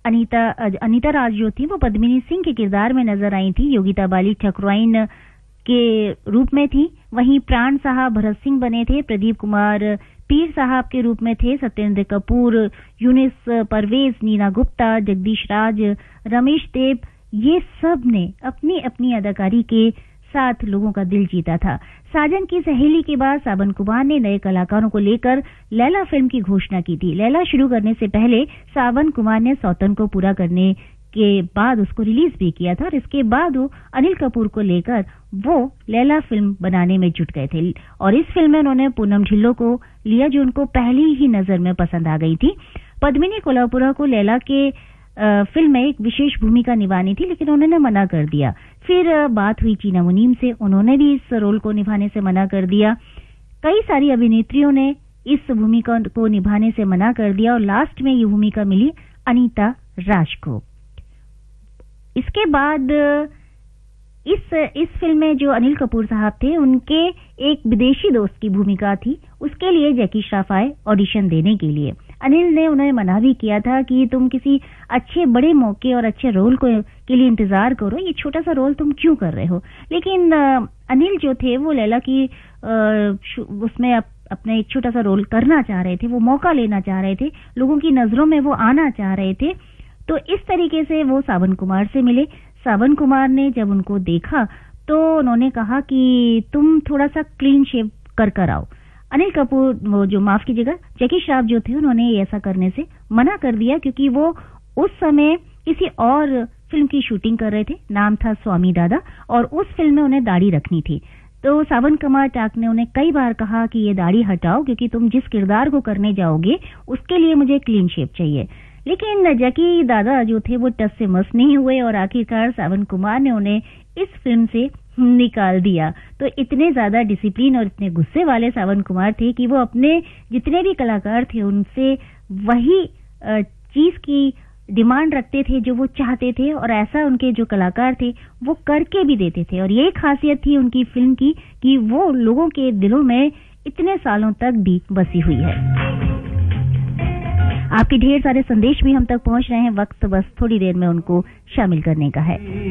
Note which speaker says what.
Speaker 1: अनीता राज जो थी वो पद्मिनी सिंह के किरदार में नजर आई थी। योगिता बाली ठकुराइन के रूप में थी। वहीं प्राण साहब भरत सिंह बने थे। प्रदीप कुमार पीर साहब के रूप में थे। सत्येंद्र कपूर, यूनिस परवेज, नीना गुप्ता, जगदीश राज, रमेश देव, ये सब ने अपनी अपनी अदाकारी के साथ लोगों का दिल जीता था। साजन की सहेली के बाद सावन कुमार ने नए कलाकारों को लेकर लैला फिल्म की घोषणा की थी। लैला शुरू करने से पहले सावन कुमार ने सौतन को पूरा करने के बाद उसको रिलीज भी किया था और इसके बाद वो अनिल कपूर को लेकर वो लैला फिल्म बनाने में जुट गए थे। और इस फिल्म में उन्होंने पूनम ढिल्लों को लिया जो उनको पहली ही नजर में पसंद आ गई थी। पद्मिनी कोल्हापुरा को लैला के फिल्म में एक विशेष भूमिका निभानी थी, लेकिन उन्होंने मना कर दिया। फिर बात हुई चीना मुनीम से, उन्होंने भी इस रोल को निभाने से मना कर दिया। कई सारी अभिनेत्रियों ने इस भूमिका को निभाने से मना कर दिया और लास्ट में ये भूमिका मिली अनीता राज को। इसके बाद इस फिल्म में जो अनिल कपूर साहब थे उनके एक विदेशी दोस्त की भूमिका थी। उसके लिए जैकी श्रॉफ आए ऑडिशन देने के लिए। अनिल ने उन्हें मना भी किया था कि तुम किसी अच्छे बड़े मौके और अच्छे रोल के लिए इंतजार करो, ये छोटा सा रोल तुम क्यों कर रहे हो। लेकिन अनिल जो थे वो लैला की उसमें अपना एक छोटा सा रोल करना चाह रहे थे, वो मौका लेना चाह रहे थे, लोगों की नजरों में वो आना चाह रहे थे। तो इस तरीके से वो सावन कुमार से मिले। सावन कुमार ने जब उनको देखा तो उन्होंने कहा कि तुम थोड़ा सा क्लीन शेव कर आओ। अनिल कपूर वो जो माफ कीजिएगा जैकी श्रॉफ जो थे उन्होंने ऐसा करने से मना कर दिया क्योंकि वो उस समय किसी और फिल्म की शूटिंग कर रहे थे, नाम था स्वामी दादा, और उस फिल्म में उन्हें दाढ़ी रखनी थी। तो सावन कुमार टाक ने उन्हें कई बार कहा कि ये दाढ़ी हटाओ क्योंकि तुम जिस किरदार को करने जाओगे उसके लिए मुझे क्लीन शेव चाहिए। लेकिन जैकी दादा जो थे वो टस से मस नहीं हुए और आखिरकार सावन कुमार ने उन्हें इस फिल्म से निकाल दिया। तो इतने ज्यादा डिसिप्लिन और इतने गुस्से वाले सावन कुमार थे कि वो अपने जितने भी कलाकार थे उनसे वही चीज की डिमांड रखते थे जो वो चाहते थे, और ऐसा उनके जो कलाकार थे वो करके भी देते थे। और ये खासियत थी उनकी फिल्म की कि वो लोगों के दिलों में इतने सालों तक भी बसी हुई है। आपके ढेर सारे संदेश भी हम तक पहुंच रहे हैं, वक्त बस थोड़ी देर में उनको शामिल करने का है।